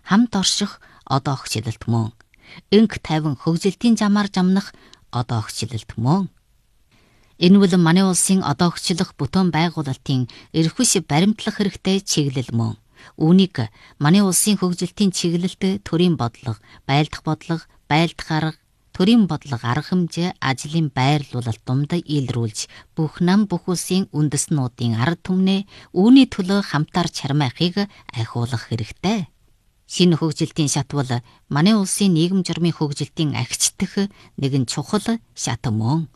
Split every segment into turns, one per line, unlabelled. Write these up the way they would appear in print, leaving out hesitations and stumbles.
хамт орших одоо огчлолт мөн. Инг тайван хөгжилтийн замаар жамнах одоо огчлолт мөн. Энэ бол манай улсын одоо огчлох бүтээн байгуулалтын эрхвш баримтлах хэрэгтэй чиглэл мөн. Үүнийг манай улсын хөгжилтийн чиглэлд төрийн бодлого, байлдах бодлого, байлдах арга, төрийн бодлого арга хэмжээ, ажлын байрлуулалт дунд илрүүлж бүх нам бүх улсын үндэстнүүдийн арга түмнээ үүний төлөө хамтаар чармайхыг ахиулах хэрэгтэй. Шинэ хөгжилтийн шат бол манай улсын нийгэм журмын хөгжилтийн агчдах нэгэн чухал шат мөн.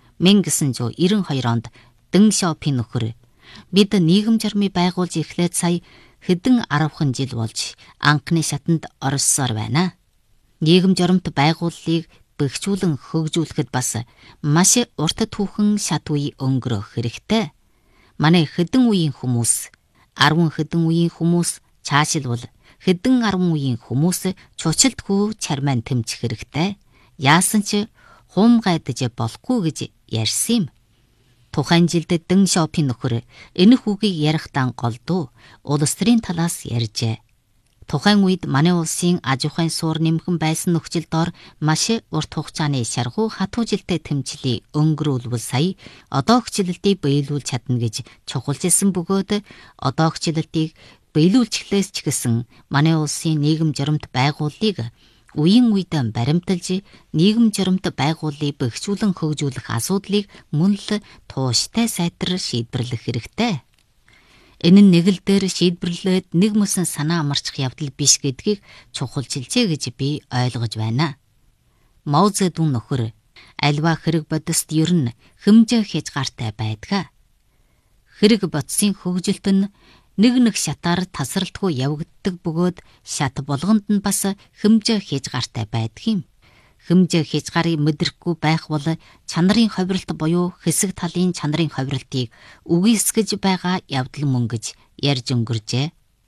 1992 онд Дэн Шаопин нөхөр бид нийгэм журмыг байгуулж эхлээд сая хэдэн 10 жил болж анхны шатанд оролцсоор байна. Нийгэм журамт байгууллыг бэхжүүлэн хөгжүүлэхэд бас маш урт түүхэн шат үе өнгөрөх хэрэгтэй. Манай хэдэн үеийн хүмүүс, 10 хэдэн үеийн хүмүүс цаашилбал хэдэн 10 үеийн хүмүүс чуучилтгүй чармайн тэмцэх хэрэгтэй. Яасан ч хуумгайдаж болохгүй гэж ярьсан юм. Тухайн жилд Дэн Шаопин нөхөр энэ хүүгийг ярихдаа голдуу улс төрийн талаас ярьжээ. Тухайн үед манай улсын аж ахуйн суур нэмхэн байсан нөхцөл дор маш урт хугацааны шаргуу хатуу жилтэй тэмцлийг өнгөрүүлвэл сая одоо хөгжилтийг биелүүлж чадна гэж чухалчилсан бөгөөд одоо хөгжилтийг биелүүлчихлээс ч гэсэн манай улсын нийгэм журамт байгууллыг үеийн үед баримталж нийгэм журамт байгууллыг бэхжүүлэн хөгжүүлэх асуудлыг мөн л тууштай сайтар шийдвэрлэх хэрэгтэй. Энэ нь нэг л дээр шийдвэрлээд нэг мөсөн санаа амарчих явдал биш гэдгийг чухалчилжээ гэж би ойлгож байна. Мао Цзэдун нөхөр альва хэрэг бодист ер нь хэмжээ хязгаартай байдаг. Хэрэг бодисын хөгжилт нь нэг шатаар тасралтгүй явагддаг бөгөөд шат болгонд нь бас хэмжээ хязгаартай байдаг юм. Хэмжээ хязгаарыг мэдрэхгүй байх бол чанарын ховиролт буюу хэсэг талын чанарын ховиролтыг үгүйсгэж байгаа явдал мөн гэж ярьж өнгөржээ.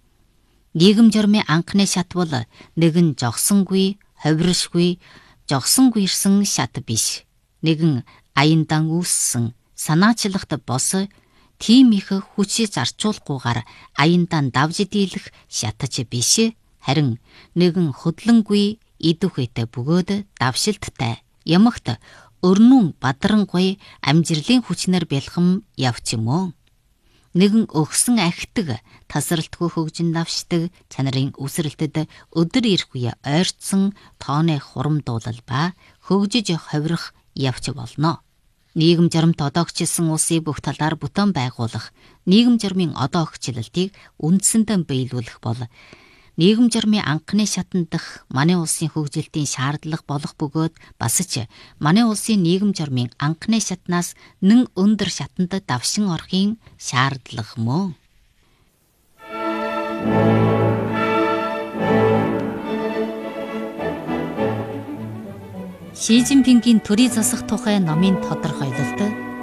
Нийгэм журмын анхны шат бол нэгэн жогсонгүй, ховиршгүй, жогсонгүйрсэн шат биш. Нэгэн аяндан үүссэн, санаачлагт бос тийм их хүч зарцуулахгүйгээр аяндан давж дийлэх шатч биш. Харин нэгэн хөдлөнгүй, идүүхэтэй бөгөөд давшилттай, ямагт өрнүүн бадрангуй амжилтын хүчнэр бэлхэм явч юм уу. Нэгэн өгсөн ахтаг, тасралтгүй хөгжин давшдаг чанарын үсрэлтэд өдөр ирэхгүй ойрцсон тооны хурамдуулал ба хөгжиж ховирох явч болно. Нийгэм журамт одоо хөгжилсөн улсыг бүх талаар бүтээн байгуулах, нийгэм журмын одоо хөгжилтийг үндсэндээ биелүүлэх бол нийгэм журмын анхны шатанд дах манай улсын хөгжилтийн шаардлага болох бөгөөд бас ч манай улсын нийгэм журмын анхны шатнаас нэн өндөр шатанд давшин орохын шаардлага мөн. Ши Цзиньпингийн төрийн засах тухай номын тодорхойлолт